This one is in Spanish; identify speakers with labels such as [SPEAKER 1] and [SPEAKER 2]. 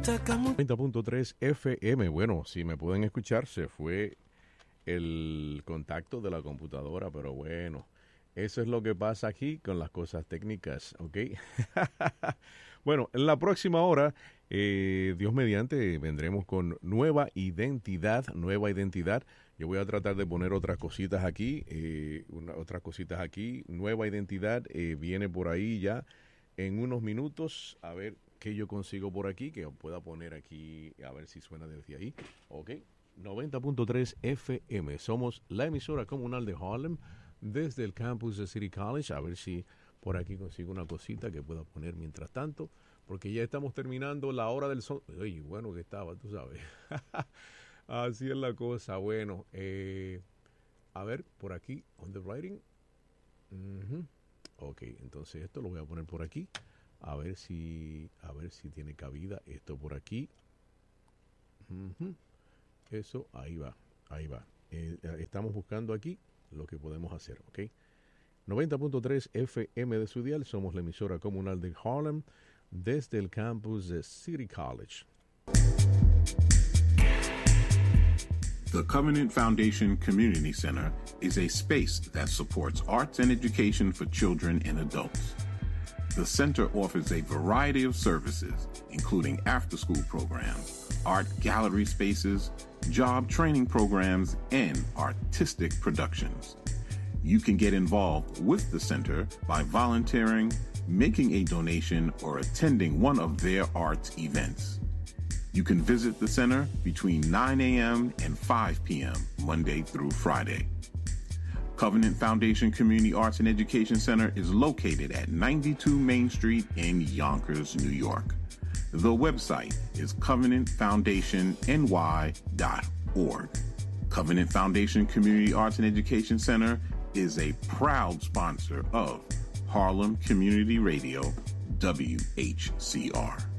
[SPEAKER 1] 90.3 FM. Bueno, si me pueden escuchar, se fue el contacto de la computadora, pero bueno, eso es lo que pasa aquí con las cosas técnicas, ¿ok? Bueno, en la próxima hora, Dios mediante, vendremos con nueva identidad. Yo voy a tratar de poner otras cositas aquí, Nueva identidad viene por ahí ya en unos minutos. A ver qué yo consigo por aquí, que pueda poner aquí, a ver si suena desde ahí. Ok, 90.3 FM. Somos la emisora comunal de Harlem desde el campus de City College. A ver si por aquí consigo una cosita que pueda poner mientras tanto, porque ya estamos terminando la hora del son. Oye, bueno que estaba, tú sabes. Así es la cosa. Bueno, a ver, por aquí, on the writing. Ok, entonces esto lo voy a poner por aquí. A ver si tiene cabida esto por aquí. Eso, ahí va. Estamos buscando aquí lo que podemos hacer, ¿ok? 90.3 FM de su dial. Somos la emisora comunal de Harlem desde el campus de City College.
[SPEAKER 2] The Covenant Foundation Community Center is a space that supports arts and education for children and adults. The center offers a variety of services, including after-school programs, art gallery spaces, job training programs, and artistic productions. You can get involved with the center by volunteering, making a donation, or attending one of their arts events. You can visit the center between 9 a.m. and 5 p.m. Monday through Friday. Covenant Foundation Community Arts and Education Center is located at 92 Main Street in Yonkers, New York. The website is covenantfoundationny.org. Covenant Foundation Community Arts and Education Center is a proud sponsor of Harlem Community Radio, WHCR.